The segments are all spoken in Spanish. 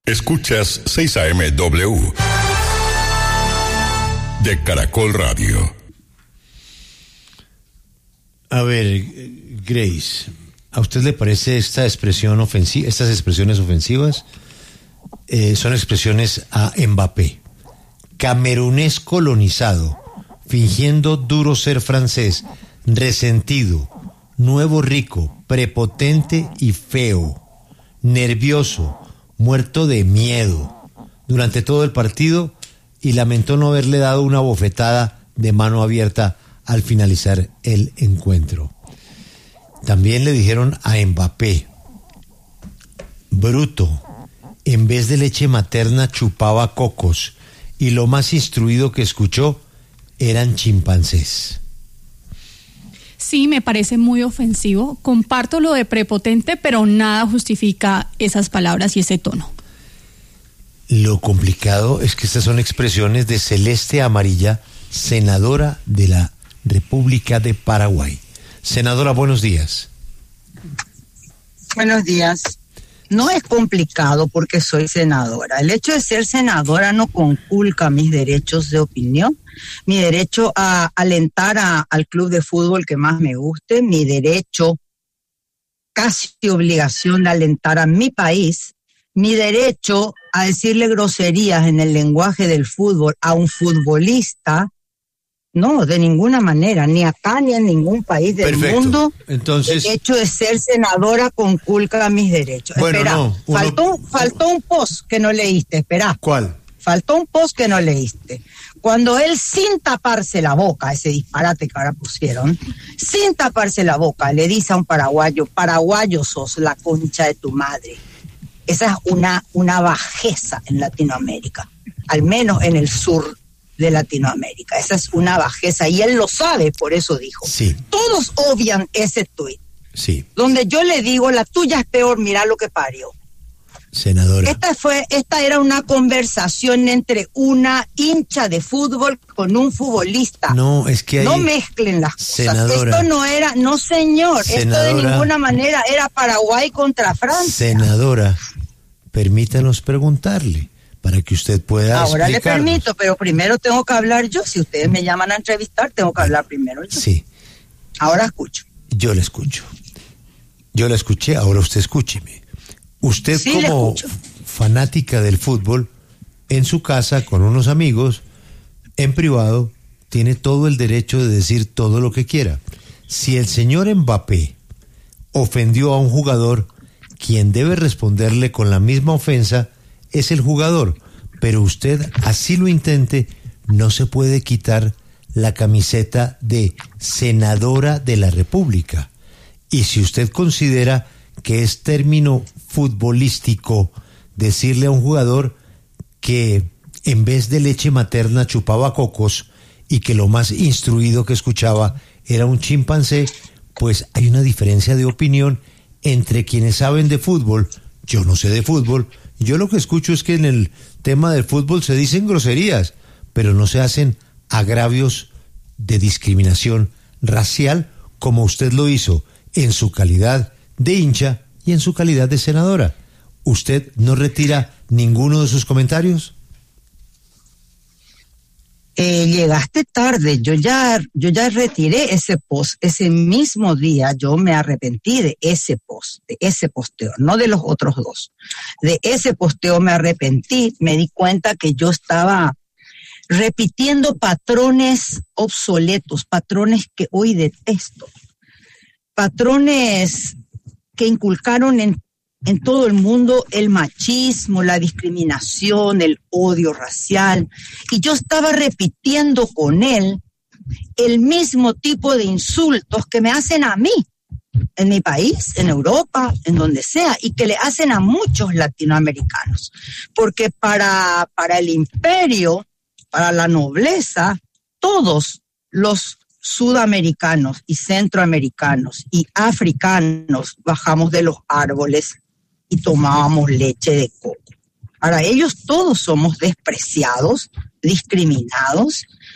Escuchas 6 AM/W de Caracol Radio. A ver, Grace, ¿a usted le parece esta expresión ofensiva, estas expresiones ofensivas? Son expresiones a Mbappé. Camerunés colonizado, fingiendo duro ser francés, resentido, nuevo rico, prepotente y feo, nervioso, muerto de miedo durante todo el partido, y lamentó no haberle dado una bofetada de mano abierta al finalizar el encuentro. También le dijeron a Mbappé: bruto, en vez de leche materna chupaba cocos, y lo más instruido que escuchó eran chimpancés. Sí, me parece muy ofensivo. Comparto lo de prepotente, pero nada justifica esas palabras y ese tono. Lo complicado es que estas son expresiones de Celeste Amarilla, senadora de la República de Paraguay. Senadora, buenos días. Buenos días. No es complicado porque soy senadora. El hecho de ser senadora no conculca mis derechos de opinión, mi derecho a alentar al club de fútbol que más me guste, mi derecho, casi obligación de alentar a mi país, mi derecho a decirle groserías en el lenguaje del fútbol a un futbolista. No, de ninguna manera, ni acá ni en ningún país del mundo. Entonces, el hecho de ser senadora conculca mis derechos. Bueno, espera, no, faltó un post que no leíste, espera. ¿Cuál? Faltó un post que no leíste. Cuando él, sin taparse la boca, ese disparate que ahora pusieron, sin taparse la boca, le dice a un paraguayo: paraguayo sos, la concha de tu madre. Esa es una bajeza en Latinoamérica, al menos en el sur de Latinoamérica. Esa es una bajeza y él lo sabe, por eso dijo. Sí. Todos obvian ese tuit. Sí. Donde yo le digo: la tuya es peor, mirá lo que parió. Senadora. Esta era una conversación entre una hincha de fútbol con un futbolista. No, es que no mezclen las senadora, cosas. Esto no era, no señor, senadora, esto de ninguna manera era Paraguay contra Francia. Senadora, permítanos preguntarle para que usted pueda Ahora explicarnos. le permito, pero primero tengo que hablar yo. Si ustedes me llaman a entrevistar, tengo que hablar primero yo. Sí. Ahora escucho. Yo la escucho. Yo la escuché, ahora usted escúcheme. Usted, sí, como fanática del fútbol, en su casa, con unos amigos, en privado, tiene todo el derecho de decir todo lo que quiera. Si el señor Mbappé ofendió a un jugador, quien debe responderle con la misma ofensa es el jugador, pero usted, así lo intente, no se puede quitar la camiseta de senadora de la República. Y si usted considera que es término futbolístico decirle a un jugador que en vez de leche materna chupaba cocos y que lo más instruido que escuchaba era un chimpancé, pues hay una diferencia de opinión entre quienes saben de fútbol. Yo no sé de fútbol. Yo lo que escucho es que en el tema del fútbol se dicen groserías, pero no se hacen agravios de discriminación racial como usted lo hizo en su calidad de hincha y en su calidad de senadora. ¿Usted no retira ninguno de sus comentarios? Llegaste tarde. Yo ya retiré ese post. Ese mismo día yo me arrepentí de ese post, de ese posteo, no de los otros dos. De ese posteo me arrepentí. Me di cuenta que yo estaba repitiendo patrones obsoletos, patrones que hoy detesto, patrones que inculcaron en todo el mundo el machismo, la discriminación, el odio racial. Y yo estaba repitiendo con él el mismo tipo de insultos que me hacen a mí, en mi país, en Europa, en donde sea, y que le hacen a muchos latinoamericanos. Porque para el imperio, para la nobleza, todos los sudamericanos y centroamericanos y africanos bajamos de los árboles y tomábamos leche de coco. Para ellos todos somos despreciados, discriminados,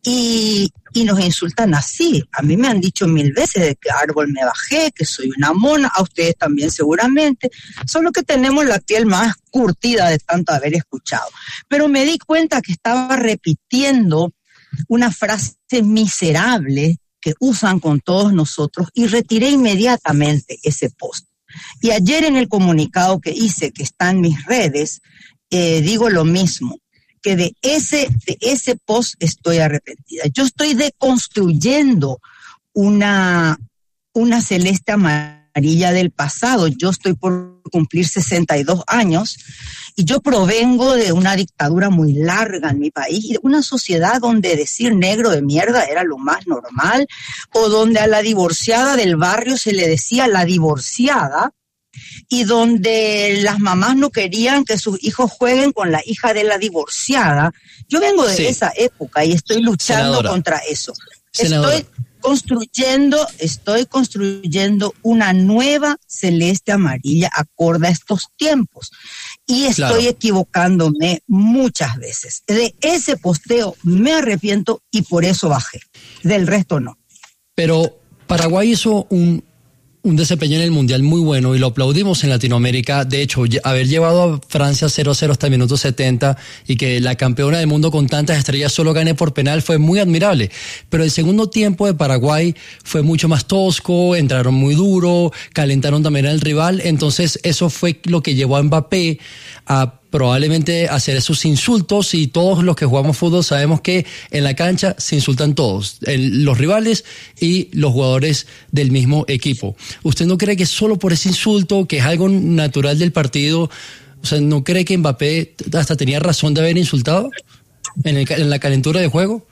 y nos insultan así. A mí me han dicho 1000 veces de qué árbol me bajé, que soy una mona, a ustedes también seguramente, solo que tenemos la piel más curtida de tanto haber escuchado. Pero me di cuenta que estaba repitiendo una frase miserable que usan con todos nosotros y retiré inmediatamente ese post. Y ayer en el comunicado que hice, que está en mis redes, digo lo mismo, que de ese post estoy arrepentida. Yo estoy deconstruyendo una celeste amarilla del pasado. Yo estoy por cumplir 62 años y yo provengo de una dictadura muy larga en mi país y de una sociedad donde decir negro de mierda era lo más normal, o donde a la divorciada del barrio se le decía la divorciada, y donde las mamás no querían que sus hijos jueguen con la hija de la divorciada. Yo vengo de esa época y estoy luchando Senadora, contra eso. Senadora. Estoy construyendo una nueva celeste amarilla acorde a estos tiempos. Y estoy equivocándome muchas veces. De ese posteo me arrepiento y por eso bajé. Del resto no. Pero Paraguay hizo un desempeño en el Mundial muy bueno y lo aplaudimos en Latinoamérica. De hecho, haber llevado a Francia 0-0 hasta el minuto 70 y que la campeona del mundo con tantas estrellas solo gane por penal fue muy admirable. Pero el segundo tiempo de Paraguay fue mucho más tosco, entraron muy duro, calentaron también al rival. Entonces eso fue lo que llevó a Mbappé a probablemente hacer esos insultos, y todos los que jugamos fútbol sabemos que en la cancha se insultan todos, los rivales y los jugadores del mismo equipo. ¿Usted no cree que solo por ese insulto, que es algo natural del partido, o sea, no cree que Mbappé hasta tenía razón de haber insultado en la calentura de juego?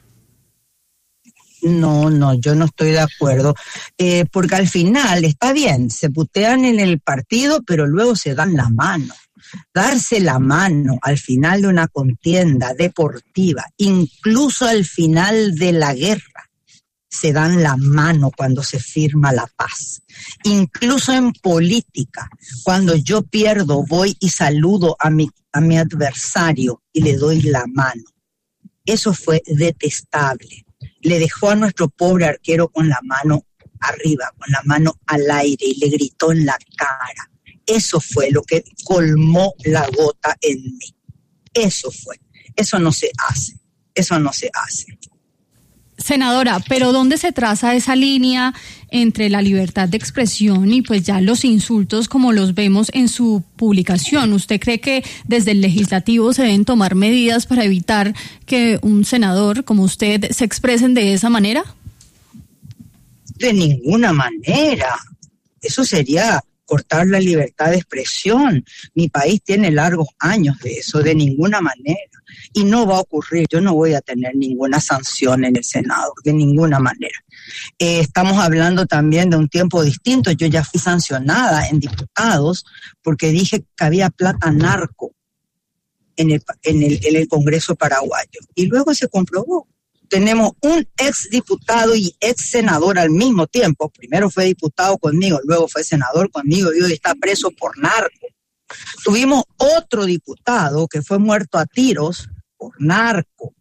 No, yo no estoy de acuerdo, porque al final está bien, se putean en el partido, pero luego se dan la mano. Darse la mano al final de una contienda deportiva, incluso al final de la guerra, se dan la mano cuando se firma la paz. Incluso en política, cuando yo pierdo, voy y saludo a mi adversario y le doy la mano. Eso fue detestable. Le dejó a nuestro pobre arquero con la mano arriba, con la mano al aire, y le gritó en la cara. Eso fue lo que colmó la gota en mí. Eso fue. Eso no se hace. Senadora, pero ¿dónde se traza esa línea entre la libertad de expresión y pues ya los insultos como los vemos en su publicación? ¿Usted cree que desde el legislativo se deben tomar medidas para evitar que un senador como usted se expresen de esa manera? De ninguna manera. Eso sería cortar la libertad de expresión. Mi país tiene largos años de eso, de ninguna manera. Y no va a ocurrir. Yo no voy a tener ninguna sanción en el Senado, de ninguna manera. Estamos hablando también de un tiempo distinto. Yo ya fui sancionada en diputados porque dije que había plata narco en el Congreso paraguayo. Y luego se comprobó. Tenemos un ex diputado y ex senador al mismo tiempo. Primero fue diputado conmigo, luego fue senador conmigo y hoy está preso por narco. Tuvimos otro diputado que fue muerto a tiros por narco.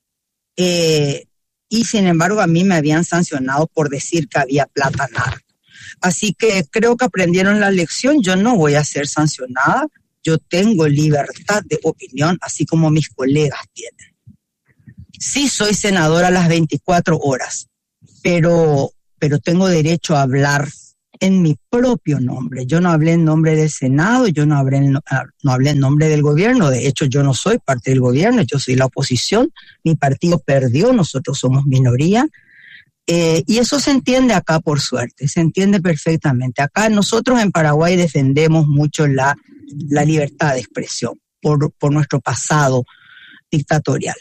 Y sin embargo a mí me habían sancionado por decir que había plata narco. Así que creo que aprendieron la lección. Yo no voy a ser sancionada. Yo tengo libertad de opinión, así como mis colegas tienen. Sí soy senadora a las 24 horas, pero tengo derecho a hablar en mi propio nombre. Yo no hablé en nombre del Senado, yo no hablé en nombre del gobierno. De hecho, yo no soy parte del gobierno, yo soy la oposición. Mi partido perdió, nosotros somos minoría. Y eso se entiende acá, por suerte, se entiende perfectamente. Acá nosotros en Paraguay defendemos mucho la libertad de expresión por nuestro pasado dictatorial.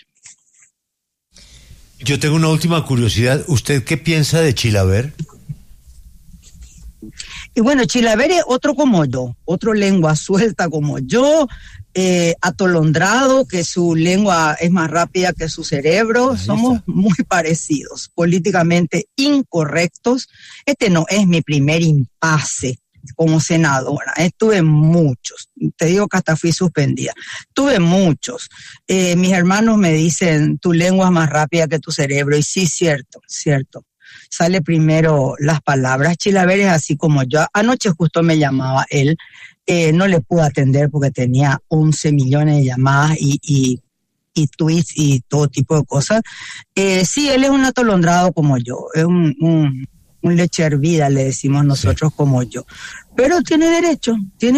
Yo tengo una última curiosidad. ¿Usted qué piensa de Chilaver? Y bueno, Chilaver es otro como yo, otro lengua suelta como yo, atolondrado, que su lengua es más rápida que su cerebro. Somos muy parecidos, políticamente incorrectos. Este no es mi primer impasse como senadora. Tuve muchos, te digo que hasta fui suspendida. Tuve muchos. Mis hermanos me dicen, tu lengua es más rápida que tu cerebro, y sí, cierto. Sale primero las palabras. Chilaver es así como yo. Anoche justo me llamaba él, no le pude atender porque tenía 11 millones de llamadas y tweets y todo tipo de cosas. Sí, él es un atolondrado como yo, es un leche hervida, le decimos nosotros, sí, como yo. Pero tiene derecho.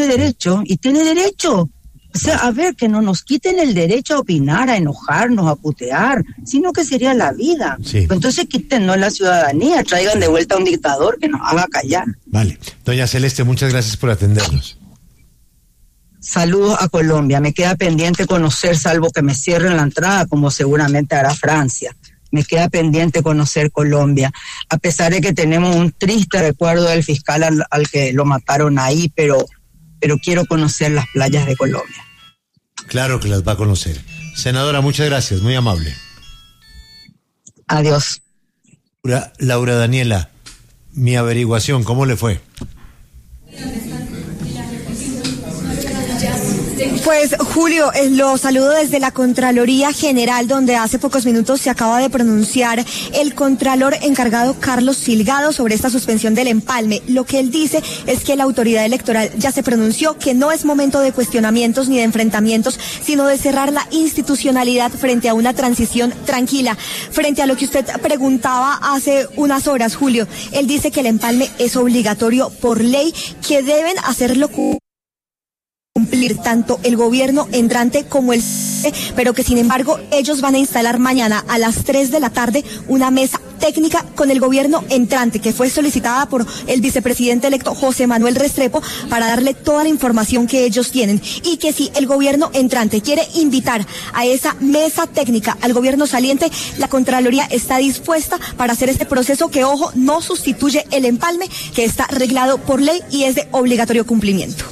O sea, a ver, que no nos quiten el derecho a opinar, a enojarnos, a putear, sino que sería la vida. Sí. Entonces quítenos la ciudadanía, traigan de vuelta a un dictador que nos haga callar. Vale. Doña Celeste, muchas gracias por atendernos. Saludos a Colombia. Me queda pendiente conocer, salvo que me cierren la entrada, como seguramente hará Francia. Me queda pendiente conocer Colombia, a pesar de que tenemos un triste recuerdo del fiscal al que lo mataron ahí, pero quiero conocer las playas de Colombia. Claro que las va a conocer. Senadora, muchas gracias, muy amable. Adiós. Laura Daniela, mi averiguación, ¿cómo le fue? Pues Julio, lo saludo desde la Contraloría General, donde hace pocos minutos se acaba de pronunciar el contralor encargado Carlos Silgado sobre esta suspensión del empalme. Lo que él dice es que la autoridad electoral ya se pronunció, que no es momento de cuestionamientos ni de enfrentamientos, sino de cerrar la institucionalidad frente a una transición tranquila. Frente a lo que usted preguntaba hace unas horas, Julio, él dice que el empalme es obligatorio por ley, que deben hacerlo cumplir tanto el gobierno entrante como el pero que sin embargo ellos van a instalar mañana a las 3 de la tarde una mesa técnica con el gobierno entrante que fue solicitada por el vicepresidente electo José Manuel Restrepo para darle toda la información que ellos tienen, y que si el gobierno entrante quiere invitar a esa mesa técnica al gobierno saliente, la Contraloría está dispuesta para hacer este proceso que, ojo, no sustituye el empalme, que está reglado por ley y es de obligatorio cumplimiento.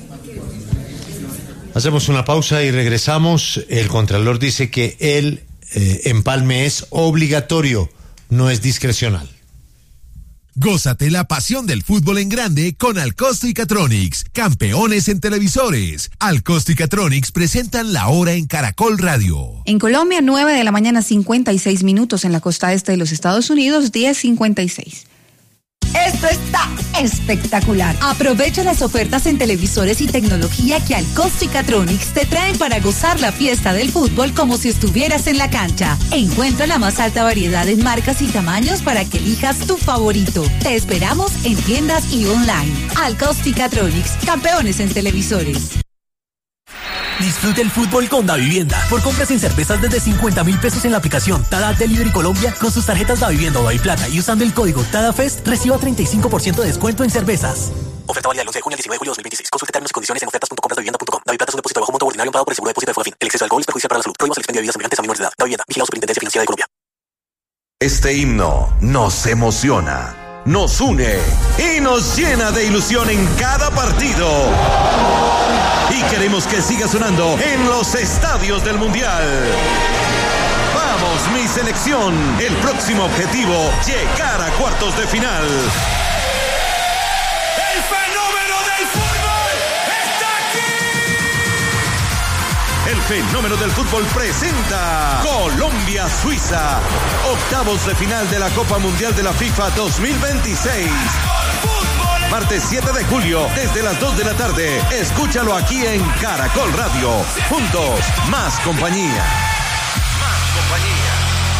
Hacemos una pausa y regresamos. El contralor dice que el empalme es obligatorio, no es discrecional. Gózate la pasión del fútbol en grande con Alcosto y Catronics, campeones en televisores. Alcosto y Catronics presentan La Hora en Caracol Radio. En Colombia, 9 de la mañana, 56 minutos. En la costa este de los Estados Unidos, 10:56. Esto está espectacular. Aprovecha las ofertas en televisores y tecnología que Alcosto y Catronics te traen para gozar la fiesta del fútbol como si estuvieras en la cancha. Encuentra la más alta variedad en marcas y tamaños para que elijas tu favorito. Te esperamos en tiendas y online. Alcosto y Catronics, campeones en televisores. Disfrute el fútbol con Davivienda. Por compras en cervezas desde 50,000 pesos en la aplicación Tada Delivery Colombia, con sus tarjetas Davivienda o Daviplata y usando el código TADAFEST, reciba 35% de descuento en cervezas. Oferta válida del 11 de junio al 19 de julio de 2026. Consulte términos y condiciones en ofertas.comprasdavivienda.com. Daviplata es un depósito de bajo monto ordinario empleado por el Seguro de Depósito de Fogafín. El exceso de alcohol es perjudicial para la salud. Prohíbas el expendio de bebidas semejantes a menores de edad. Davivienda. Vigilado Superintendencia Financiera de Colombia. Este himno nos emociona, nos une y nos llena de ilusión en cada partido. Y queremos que siga sonando en los estadios del Mundial. Vamos, mi selección. El próximo objetivo, llegar a cuartos de final. ¡El fenómeno del fútbol está aquí! El fenómeno del fútbol presenta Colombia-Suiza, octavos de final de la Copa Mundial de la FIFA 2026. Martes 7 de julio, desde las 2 de la tarde. Escúchalo aquí en Caracol Radio. Juntos, más compañía. Más compañía.